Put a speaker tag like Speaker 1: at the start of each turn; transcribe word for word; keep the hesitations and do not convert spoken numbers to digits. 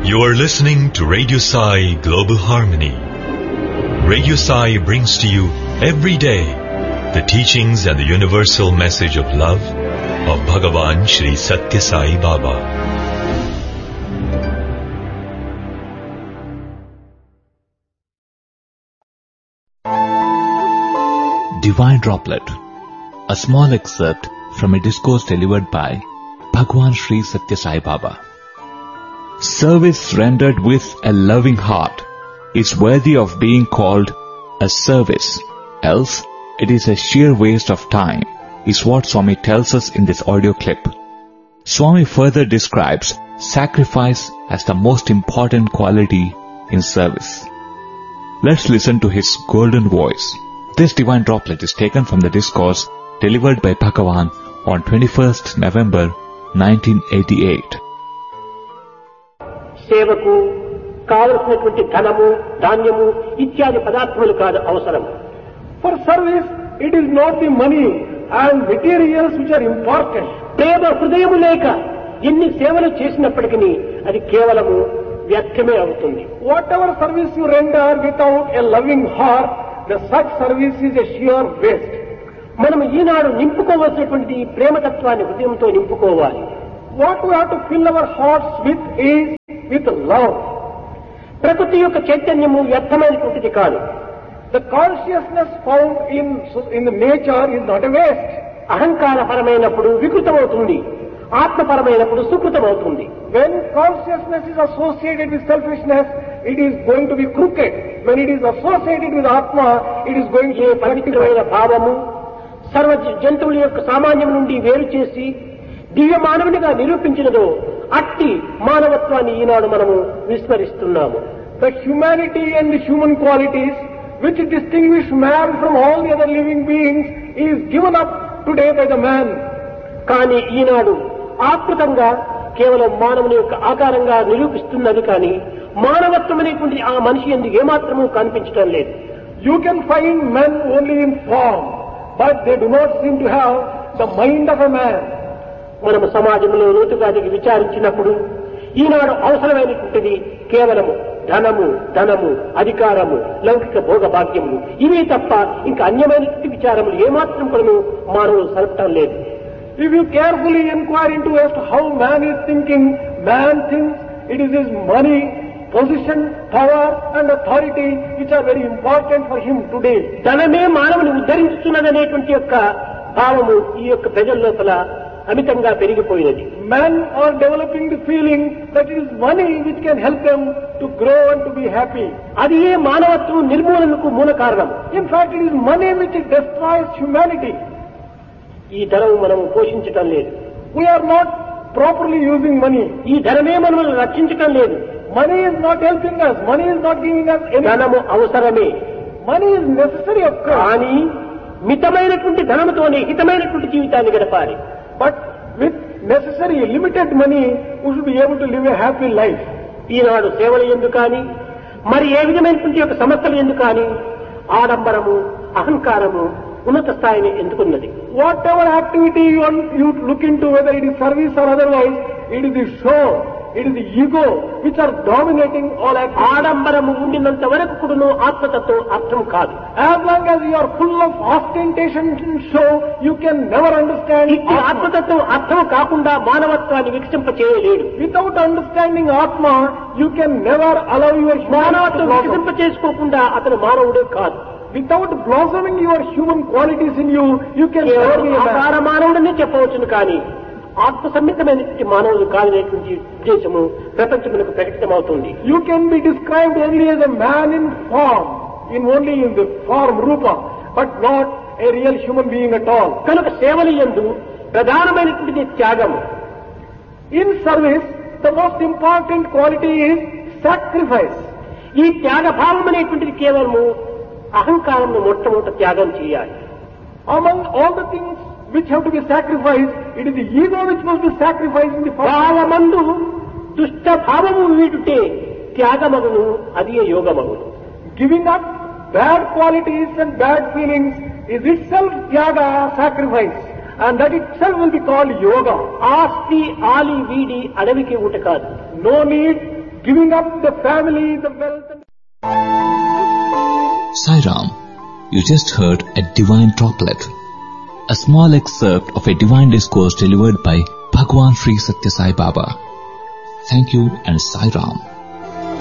Speaker 1: You are listening to Radio Sai Global Harmony. Radio Sai brings to you every day the teachings and the universal message of love of Bhagavan Shri Satya Sai Baba.
Speaker 2: Divine Droplet, a small excerpt from a discourse delivered by Bhagavan Shri Satya Sai Baba. Service rendered with a loving heart is worthy of being called a service, else it is a sheer waste of time, is what Swami tells us in this audio clip. Swami further describes sacrifice as the most important quality in service. Let's listen to his golden voice. This divine droplet is taken from the discourse delivered by Bhagavan on twenty-first November nineteen eighty-eight.
Speaker 3: సేవకు కావలసినటువంటి ధనము ధాన్యము ఇత్యాది పదార్థములు కాదు అవసరం.
Speaker 4: For service, it is not the money and materials which are important.
Speaker 3: ప్రేమ హృదయము లేక ఎన్ని సేవలు చేసినప్పటికీ అది కేవలము వ్యర్థమే అవుతుంది.
Speaker 4: Whatever service you render without a loving heart, the such service is a sheer waste.
Speaker 3: మనం ఈనాడు నింపుకోవలసినటువంటి ప్రేమతత్వాన్ని హృదయంతో నింపుకోవాలి.
Speaker 4: What we have to fill our hearts with is with love.
Speaker 3: ప్రకృతి యొక్క చైతన్యము వ్యర్థమైనటువంటిది కాదు.
Speaker 4: The consciousness found in in the nature is not a waste.
Speaker 3: అహంకారపరమైనప్పుడు వికృతమవుతుంది, ఆత్మపరమైనప్పుడు సుకృతమవుతుంది.
Speaker 4: When consciousness is associated with selfishness, it is going to be crooked. When it is associated with Atma, it is going to be
Speaker 3: పవిత్రమైన భావము సర్వ జంతువుల యొక్క సామాన్యం నుండి వేరు చేసి దివ్య మానవునిగా నిరూపించినదో అట్టి మానవత్వాన్ని ఈనాడు మనము విస్మరిస్తున్నాము.
Speaker 4: The humanity and the human qualities which distinguish man from all the other living beings is given up today by the man.
Speaker 3: కానీ ఈనాడు ఆకృతంగా కేవలం మానవుని యొక్క ఆకారంగా నిరూపిస్తున్నది కానీ మానవత్వం అనేటువంటి ఆ మనిషి ఎందుకు ఏమాత్రము కనిపించడం లేదు.
Speaker 4: You can find men only in form, but they do not seem to have the mind of a man.
Speaker 3: మనము సమాజంలో లోతుగా దిగి విచారించినప్పుడు ఈనాడు అవసరమైనటువంటిది కేవలము ధనము ధనము అధికారము లౌకిక భోగభాగ్యములు ఇవే తప్ప ఇంకా అన్యమైనటువంటి విచారములు ఏమాత్రం కూడా మానవులు సరపటం లేదు.
Speaker 4: If you carefully inquire into as to how man is thinking, man thinks it is his money, position, power and authority which are very important for him today.
Speaker 3: ధనమే మానవుని ఉద్ధరించుతున్నదనేటువంటి యొక్క భావము ఈ యొక్క ప్రజల లోపల అమితంగా పెరిగిపోయినది.
Speaker 4: Men are developing the feeling that it is money which can help them to grow and to be happy.
Speaker 3: అది ఏ మానవత్వం నిర్మూలనకు మూల కారణం.
Speaker 4: In fact, it is money which destroys humanity.
Speaker 3: ఈ ధనము మనము పోషించటం లేదు.
Speaker 4: We are not properly using money.
Speaker 3: ఈ ధనమే మనల్ని రక్షించటం లేదు.
Speaker 4: Money is not helping us. Money is not giving us anything.
Speaker 3: ధనము అవసరమే.
Speaker 4: Money is necessary of course.
Speaker 3: కానీ మితమైనటువంటి ధనముతోనే హితమైనటువంటి జీవితాన్ని గడపాలి.
Speaker 4: But with necessary limited money, we should be able to live a happy life.
Speaker 3: ఈనాడు సేవలు ఎందుకు కానీ మరి ఏ విధమైనటువంటి యొక్క సమస్యలు ఎందుకు కానీ ఆడంబరము అహంకారము ఉన్నత స్థాయిని ఎందుకున్నది.
Speaker 4: Whatever activity you, you look into, whether it is service or otherwise, it is the show, it is the ego which are dominating all activities.
Speaker 3: ఆడంబరము ఉండినంత వరకు కూడాను ఆత్మతత్వం అర్థం కాదు.
Speaker 4: As long as you are full of ostentation and show, you can never understand.
Speaker 3: ఈ ఆత్మతత్వం అర్థం కాకుండా మానవత్వాన్ని వికసింప చేయలేడు.
Speaker 4: Without understanding Atma, you can never allow your
Speaker 3: మానవత్వం వికసింప చేసుకోకుండా అతను మానవుడే కాదు.
Speaker 4: Without blossoming your human qualities in you, you can never be a man.
Speaker 3: ఆకార మానవుడనే చెప్పవచ్చును కానీ ఆత్మ సంబంధమైనటువంటి మానవుడు కాదనేటువంటి ఉద్దేశము ప్రపంచములకు ప్రకటితమవుతుంది.
Speaker 4: You can be described only as a man in form, in only in the form, rupa, but not a real human being at all.
Speaker 3: కనుక సేవల యందు ప్రధానమైనటువంటి త్యాగము.
Speaker 4: In service, the most important quality is sacrifice.
Speaker 3: ఈ త్యాగ భావం అనేటువంటిది కేవలము అహంకారంను మొట్టమొదట త్యాగం చేయాలి.
Speaker 4: Among all the things which have to be sacrificed, it is the ego which must be sacrificed in the first.
Speaker 3: భావమందు దుష్ట భావము వీడుటే త్యాగమగును, అది యోగమగును.
Speaker 4: Giving up bad qualities and bad feelings is itself tyaga, sacrifice, and that itself will be called yoga.
Speaker 3: ఆస్తి ఆలి వీడి అడవికి ఊట కాదు.
Speaker 4: No need giving up the family, the wealth. And
Speaker 2: Sai Ram, you just heard a divine droplet, a small excerpt of a divine discourse delivered by Bhagwan Sri Satya Sai Baba. Thank you and Sai Ram.